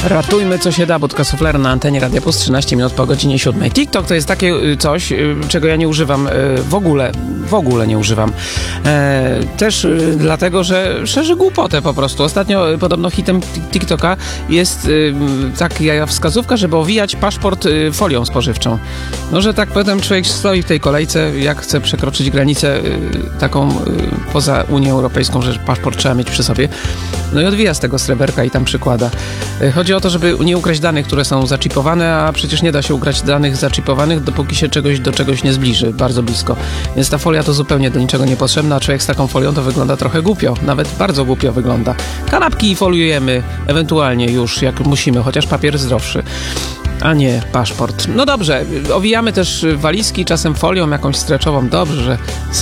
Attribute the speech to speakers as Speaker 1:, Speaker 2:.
Speaker 1: Ratujmy co się da, Budka Suflera na antenie Radia Plus, 13 minut po godzinie 7. TikTok to jest takie coś, czego ja nie używam w ogóle nie używam. Też dlatego, że szerzy głupotę po prostu. Ostatnio podobno hitem TikToka jest taka wskazówka, żeby owijać paszport folią spożywczą. No, że tak potem człowiek stoi w tej kolejce, jak chce przekroczyć granicę taką poza Unią Europejską, że paszport trzeba mieć przy sobie. No i odwija z tego sreberka i tam przykłada. Chodzi o to, żeby nie ukraść danych, które są zaczipowane, a przecież nie da się ukraść danych zaczipowanych, dopóki się do czegoś nie zbliży, bardzo blisko. Więc ta folia to zupełnie do niczego niepotrzebna, a człowiek z taką folią to wygląda trochę głupio, nawet bardzo głupio wygląda. Kanapki foliujemy, ewentualnie już jak musimy, chociaż papier zdrowszy, a nie paszport. No dobrze, owijamy też walizki czasem folią jakąś streczową, dobrze, że